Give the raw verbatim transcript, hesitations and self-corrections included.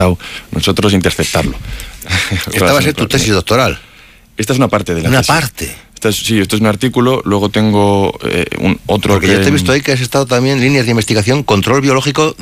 nosotros interceptarlo. Esta va a ser tu tesis doctoral. Esta es una parte de la Una tesis. parte. Esta es, sí, esto es un artículo, luego tengo eh, un otro... Porque que, yo te he visto ahí que has estado también en líneas de investigación, control biológico